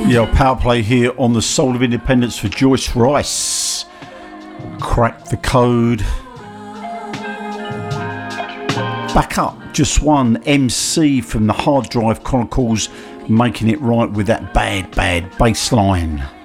Yeah, power play here on the Soul of Independence for Joyce Rice. Crack the Code. Back up, just one MC from the Hard Drive Chronicles, making it right with that bad bass line.